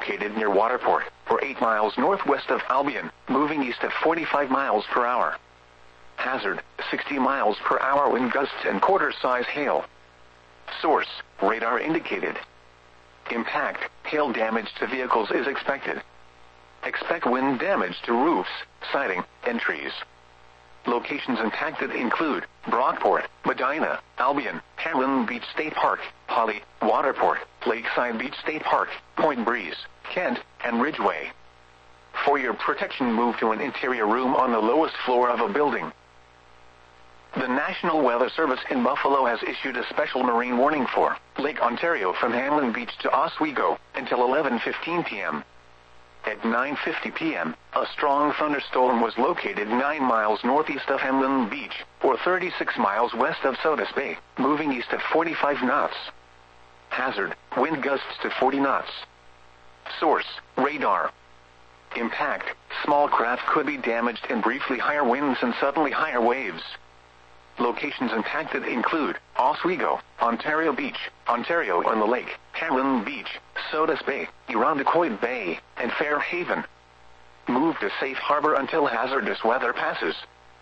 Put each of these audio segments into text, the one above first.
located near Waterport, or 8 miles northwest of Albion, moving east at 45 miles per hour. Hazard, 60 miles per hour wind gusts and quarter-size hail. Source, radar indicated. Impact, hail damage to vehicles is expected. Expect wind damage to roofs, siding, and trees. Locations impacted include Brockport, Medina, Albion, Hamlin Beach State Park, Holly, Waterport, Lakeside Beach State Park, Point Breeze, Kent, and Ridgeway. For your protection, move to an interior room on the lowest floor of a building. The National Weather Service in Buffalo has issued a special marine warning for Lake Ontario from Hamlin Beach to Oswego until 11:15 p.m. At 9:50 p.m., a strong thunderstorm was located 9 miles northeast of Hamlin Beach, or 36 miles west of Sodus Bay, moving east at 45 knots. Hazard, wind gusts to 40 knots. Source, radar. Impact, small craft could be damaged and briefly higher winds and suddenly higher waves. Locations impacted include Oswego, Ontario Beach, Ontario on the Lake, Hamlin Beach, Sodus Bay, Irondequoit Bay, and Fairhaven. Move to safe harbor until hazardous weather passes.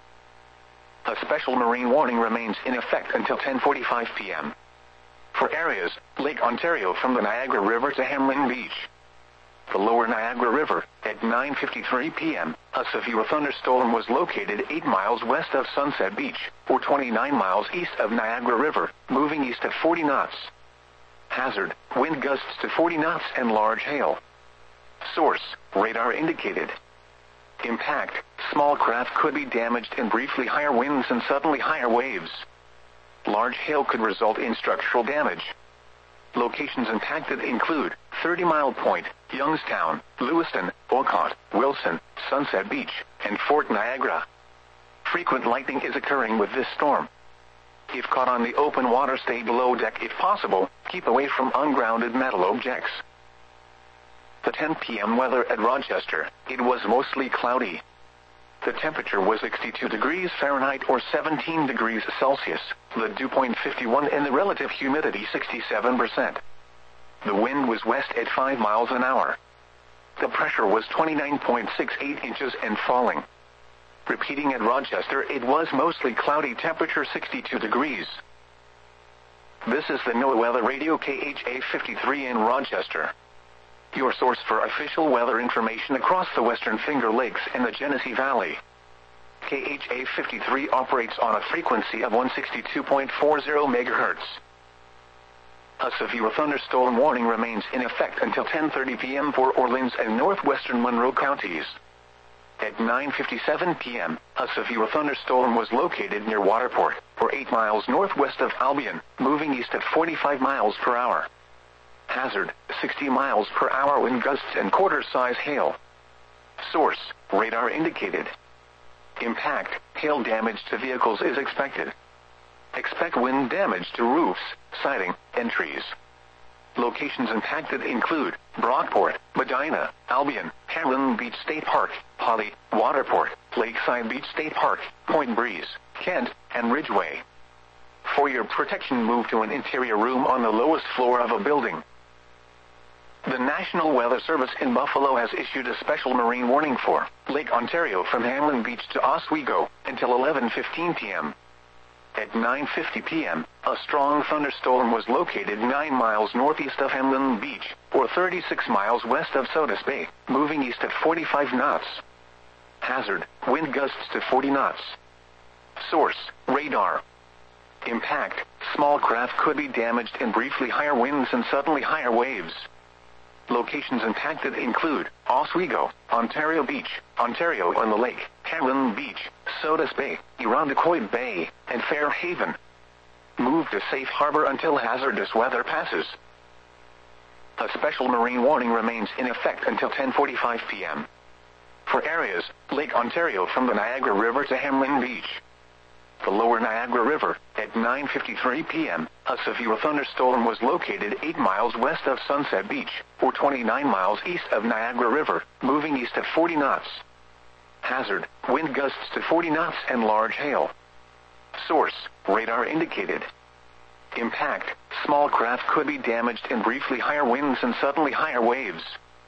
A special marine warning remains in effect until 10:45 p.m. For areas, Lake Ontario from the Niagara River to Hamlin Beach. The lower Niagara River, at 9:53 p.m., a severe thunderstorm was located 8 miles west of Sunset Beach, or 29 miles east of Niagara River, moving east at 40 knots. Hazard, wind gusts to 40 knots and large hail. Source, radar indicated. Impact, small craft could be damaged and briefly higher winds and suddenly higher waves. Large hail could result in structural damage. Locations impacted include 30 Mile Point, Youngstown, Lewiston, Olcott, Wilson, Sunset Beach, and Fort Niagara. Frequent lightning is occurring with this storm. If caught on the open water, stay below deck if possible. Keep away from ungrounded metal objects. The 10 p.m. weather at Rochester, it was mostly cloudy. The temperature was 62 degrees Fahrenheit or 17 degrees Celsius, the dew point 51 and the relative humidity 67%. The wind was west at 5 miles an hour. The pressure was 29.68 inches and falling. Repeating at Rochester, it was mostly cloudy, temperature 62 degrees. This is the NOAA Weather Radio KHA 53 in Rochester. Your source for official weather information across the Western Finger Lakes and the Genesee Valley. KHA 53 operates on a frequency of 162.40 MHz. A severe thunderstorm warning remains in effect until 10:30 p.m. for Orleans and northwestern Monroe counties. At 9:57 p.m., a severe thunderstorm was located near Waterport, or 8 miles northwest of Albion, moving east at 45 miles per hour. Hazard, 60 miles per hour wind gusts and quarter-size hail. Source, radar indicated. Impact, hail damage to vehicles is expected. Expect wind damage to roofs, siding, and trees. Locations impacted include Brockport, Medina, Albion, Hamlin Beach State Park, Holly, Waterport, Lakeside Beach State Park, Point Breeze, Kent, and Ridgeway. For your protection, move to an interior room on the lowest floor of a building. The National Weather Service in Buffalo has issued a special marine warning for Lake Ontario from Hamlin Beach to Oswego until 11:15 p.m. At 9:50 p.m., a strong thunderstorm was located 9 miles northeast of Hamlin Beach, or 36 miles west of Sodus Bay, moving east at 45 knots. Hazard, wind gusts to 40 knots. Source, radar. Impact, small craft could be damaged and briefly higher winds and suddenly higher waves. Locations impacted include Oswego, Ontario Beach, Ontario on the Lake, Hamlin Beach, Sodus Bay, Irondequoit Bay, and Fairhaven. Move to safe harbor until hazardous weather passes. A special marine warning remains in effect until 10:45 p.m. For areas, Lake Ontario from the Niagara River to Hamlin Beach. The lower Niagara River, at 9:53 p.m., a severe thunderstorm was located 8 miles west of Sunset Beach, or 29 miles east of Niagara River, moving east at 40 knots. Hazard, wind gusts to 40 knots and large hail. Source, radar indicated. Impact, small craft could be damaged and briefly higher winds and suddenly higher waves.